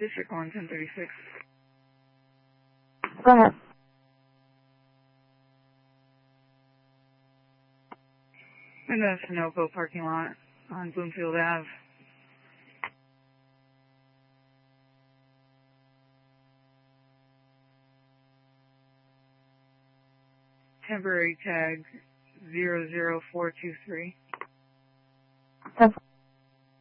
District 1, 1036. Go ahead. In the Sunoco parking lot on Bloomfield Ave. Temporary tag 00423.